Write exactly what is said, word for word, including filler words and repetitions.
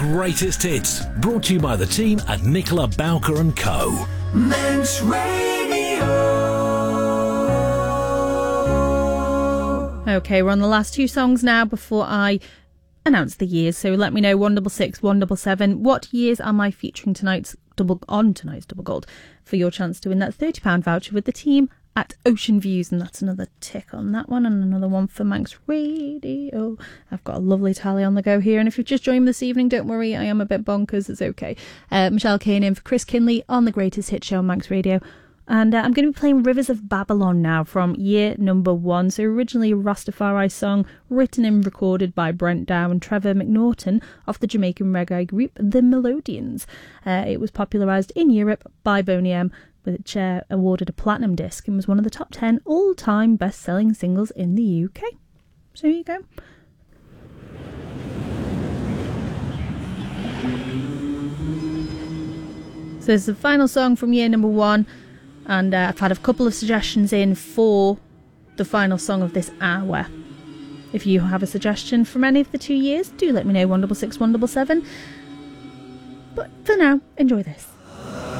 greatest hits. Brought to you by the team at Nicola Bowker and Co. Manx Radio. Okay, we're on the last two songs now before I announce the years. So let me know one double six, one double seven. What years am I featuring tonight's double on tonight's double gold for your chance to win that thirty pound voucher with the team at Ocean Views, and that's another tick on that one, and another one for Manx Radio. I've got a lovely tally on the go here, and if you've just joined me this evening, don't worry, I am a bit bonkers, it's okay. Uh, Michelle Kane in for Chris Kinley on the Greatest Hit Show on Manx Radio, and uh, I'm going to be playing Rivers of Babylon now from year number one. So originally a Rastafari song written and recorded by Brent Dow and Trevor McNaughton of the Jamaican reggae group The Melodians. Uh, it was popularised in Europe by Boney M, which uh, awarded a platinum disc and was one of the top ten all-time best-selling singles in the U K. So here you go. So this is the final song from year number one, and uh, I've had a couple of suggestions in for the final song of this hour. If you have a suggestion from any of the two years, do let me know, one double six, one double seven. But for now, enjoy this.